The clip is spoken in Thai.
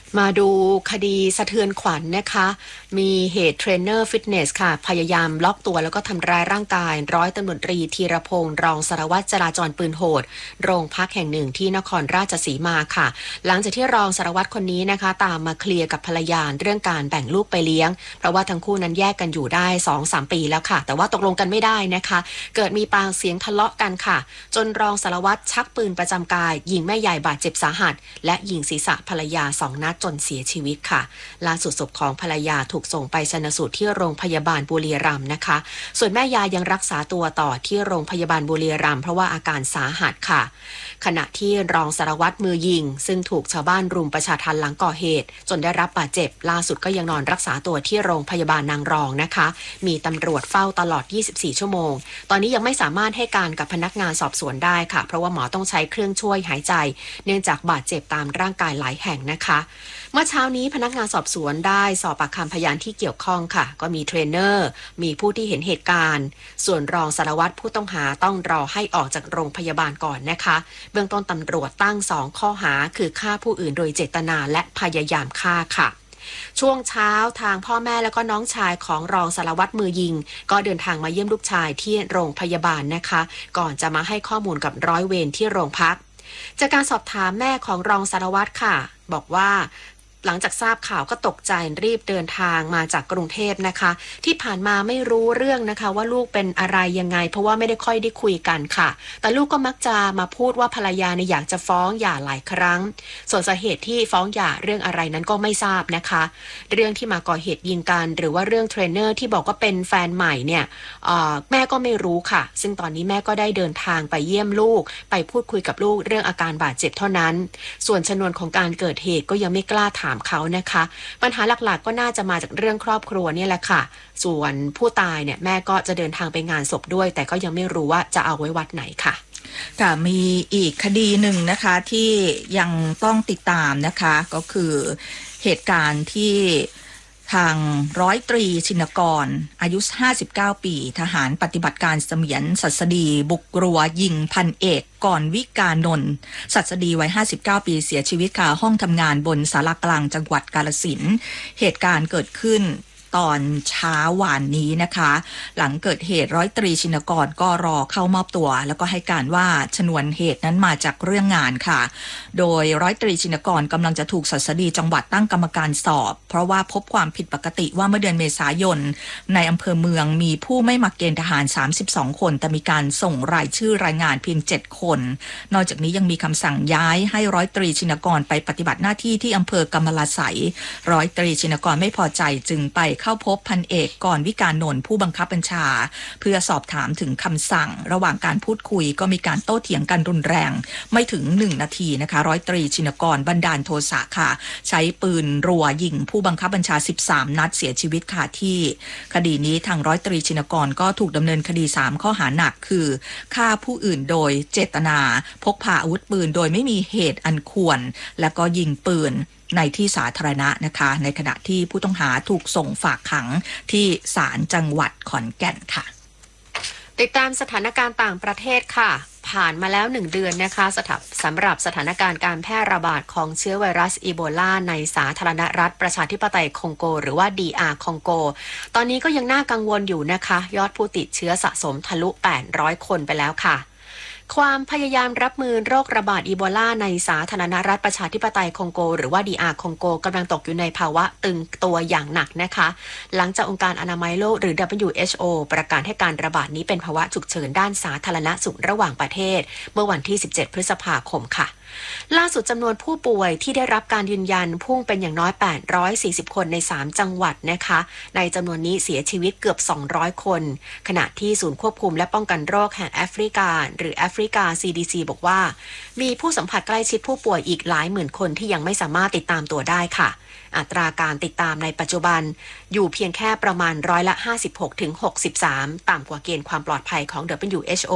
มาดูคดีสะเทือนขวัญนะคะมีเหตุเทรนเนอร์ฟิตเนสค่ะพยายามล็อกตัวแล้วก็ทำร้ายร่างกายร้อยตำรวจตรีธีรพงษ์รองสารวัตรจราจรปืนโหดโรงพักแห่งหนึ่งที่นครราชสีมาค่ะหลังจากที่รองสารวัตรคนนี้นะคะตามมาเคลียร์กับภรรยาเรื่องการแบ่งลูกไปเลี้ยงเพราะว่าทั้งคู่นั้นแยกกันอยู่ได้ 2-3 ปีแล้วค่ะแต่ว่าตกลงกันไม่ได้นะคะเกิดมีปากเสียงทะเลาะกันค่ะจนรองสารวัตรชักปืนประจำกายยิงแม่ยายบาดเจ็บสาหัสและยิงศีรษะภรรยา2 นัดจนเสียชีวิตค่ะล่าสุดศพของภรรยาถูกส่งไปชันสูตรที่โรงพยาบาลบุรีรัมย์นะคะส่วนแม่ยายยังรักษาตัวต่อที่โรงพยาบาลบุรีรัมย์เพราะว่าอาการสาหัสค่ะขณะที่รองสารวัตรมือยิงซึ่งถูกชาวบ้านรุมประชาทัณฑ์หลังก่อเหตุจนได้รับบาดเจ็บล่าสุดก็ยังนอนรักษาตัวที่โรงพยาบาลนางรองนะคะมีตำรวจเฝ้าตลอด24 ชั่วโมงตอนนี้ยังไม่สามารถให้การกับพนักงานสอบสวนได้ค่ะเพราะว่าหมอต้องใช้เครื่องช่วยหายใจเนื่องจากบาดเจ็บตามร่างกายหลายแห่งนะคะเมื่อเช้านี้พนักงานสอบสวนได้สอบปากคำพยานที่เกี่ยวข้องค่ะก็มีเทรนเนอร์มีผู้ที่เห็นเหตุการณ์ส่วนรองสารวัตรผู้ต้องหาต้องรอให้ออกจากโรงพยาบาลก่อนนะคะเบื้องต้นตำรวจตั้ง2 ข้อหาคือฆ่าผู้อื่นโดยเจตนาและพยายามฆ่าค่ะช่วงเช้าทางพ่อแม่แล้วก็น้องชายของรองสารวัตรมือยิงก็เดินทางมาเยี่ยมลูกชายที่โรงพยาบาลนะคะก่อนจะมาให้ข้อมูลกับร้อยเวรที่โรงพักจากการสอบถามแม่ของรองสารวัตรค่ะบอกว่าหลังจากทราบข่าวก็ตกใจรีบเดินทางมาจากกรุงเทพนะคะที่ผ่านมาไม่รู้เรื่องนะคะว่าลูกเป็นอะไรยังไงเพราะว่าไม่ได้ค่อยได้คุยกันค่ะแต่ลูกก็มักจะมาพูดว่าภรรยาเนี่ยอยากจะฟ้องหย่าหลายครั้งส่วนสาเหตุที่ฟ้องหย่าเรื่องอะไรนั้นก็ไม่ทราบนะคะเรื่องที่มาก่อเหตุยิงกันหรือว่าเรื่องเทรนเนอร์ที่บอกว่าเป็นแฟนใหม่เนี่ยแม่ก็ไม่รู้ค่ะซึ่งตอนนี้แม่ก็ได้เดินทางไปเยี่ยมลูกไปพูดคุยกับลูกเรื่องอาการบาดเจ็บเท่านั้นส่วนชนวนของการเกิดเหตุก็ยังไม่กล้าถามเขานะคะปัญหาหลักๆก็น่าจะมาจากเรื่องครอบครัวนี่แหละค่ะส่วนผู้ตายเนี่ยแม่ก็จะเดินทางไปงานศพด้วยแต่ก็ยังไม่รู้ว่าจะเอาไว้วัดไหนค่ะค่ะมีอีกคดีหนึ่งนะคะที่ยังต้องติดตามนะคะก็คือเหตุการณ์ที่ทางร้อยตรีชินกรอายุ59 ปีทหารปฏิบัติการเสมียนศัสดีบุกรัวยิงพันเอกก่อนวิกานนท์ศัสดีวัย59 ปีเสียชีวิตคาห้องทำงานบนศาลากลางจังหวัดกาฬสินธุ์เหตุการณ์เกิดขึ้นตอนเช้าวานนี้นะคะหลังเกิดเหตุร้อยตรีชินกรก็รอเข้ามอบตัวแล้วก็ให้การว่าชนวนเหตุนั้นมาจากเรื่องงานค่ะโดยร้อยตรีชินกรกำลังจะถูกศัสดีจังหวัดตั้งกรรมการสอบเพราะว่าพบความผิดปกติว่าเมื่อเดือนเมษายนในอำเภอเมืองมีผู้ไม่มาเกณฑ์ทหาร32 คนแต่มีการส่งรายชื่อรายงานเพียง7 คนนอกจากนี้ยังมีคำสั่งย้ายให้ร้อยตรีชินกรไปปฏิบัติหน้าที่ที่อำเภอกำมะลาไสยร้อยตรีชินกรไม่พอใจจึงไปเข้าพบพันเอกก่อนวิกานนท์ผู้บังคับบัญชาเพื่อสอบถามถึงคำสั่งระหว่างการพูดคุยก็มีการโต้เถียงกันรุนแรงไม่ถึง1 นาทีนะคะร้อยตรีชินกรบันดาลโทสะค่ะใช้ปืนรัวยิงผู้บังคับบัญชา13 นัดเสียชีวิตค่ะที่คดีนี้ทางร้อยตรีชินกรก็ถูกดำเนินคดี3 ข้อหาหนักคือฆ่าผู้อื่นโดยเจตนาพกพาอาวุธปืนโดยไม่มีเหตุอันควรและก็ยิงปืนในที่สาธารณะนะคะในขณะที่ผู้ต้องหาถูกส่งฝากขังที่ศาลจังหวัดขอนแก่นค่ะติดตามสถานการณ์ต่างประเทศค่ะผ่านมาแล้ว1 เดือนนะคะสำหรับสถานการณ์การแพร่ระบาดของเชื้อไวรัสอีโบลาในสาธารณรัฐประชาธิปไตยคองโกหรือว่า DR คองโกตอนนี้ก็ยังน่ากังวลอยู่นะคะยอดผู้ติดเชื้อสะสมทะลุ800 คนไปแล้วค่ะความพยายามรับมือโรคระบาดอีโบลาในสาธารณรัฐประชาธิปไตยคองโกหรือว่า DR คองโกกำลังตกอยู่ในภาวะตึงตัวอย่างหนักนะคะหลังจากองค์การอนามัยโลกหรือ WHO ประกาศให้การระบาดนี้เป็นภาวะฉุกเฉินด้านสาธารณสุขระหว่างประเทศเมื่อวันที่17 พฤษภาคมค่ะล่าสุดจำนวนผู้ป่วยที่ได้รับการยืนยันพุ่งเป็นอย่างน้อย840 คนใน3 จังหวัดนะคะในจำนวนนี้เสียชีวิตเกือบ200 คนขณะที่ศูนย์ควบคุมและป้องกันโรคแห่งแอฟริกาหรือแอฟริกา CDC บอกว่ามีผู้สัมผัสใกล้ชิดผู้ป่วยอีกหลายหมื่นคนที่ยังไม่สามารถติดตามตัวได้ค่ะอัตราการติดตามในปัจจุบันอยู่เพียงแค่ประมาณ56-63%ต่ำกว่าเกณฑ์ความปลอดภัยของ WHO